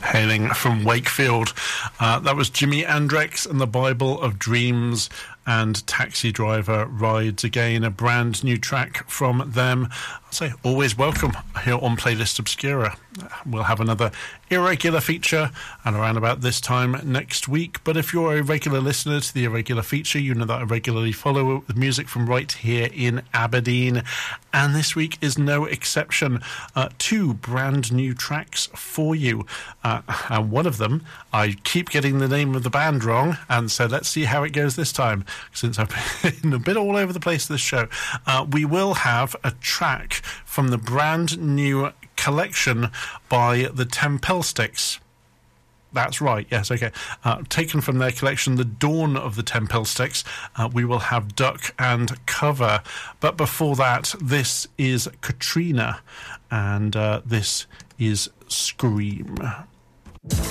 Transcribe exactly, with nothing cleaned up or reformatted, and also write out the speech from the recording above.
hailing from Wakefield. Uh, that was Jimi Hendrix and the Bible of Dreams and Taxi Driver Rides Again, a brand new track from them. I'll say always welcome here on Playlist Obscura. We'll have another irregular feature and around about this time next week. But if you're a regular listener to the irregular feature, you know that I regularly follow the music from right here in Aberdeen. And this week is no exception. Uh, two brand new tracks for you. Uh, and one of them, I keep getting the name of the band wrong, and so let's see how it goes this time, since I've been a bit all over the place this show. Uh, we will have a track from the brand new collection by the Tempelsticks. That's right, yes, okay. Uh, taken from their collection, The Dawn of the Tempelsticks, uh, we will have Duck and Cover. But before that, this is Katrina, and uh, this is Scream.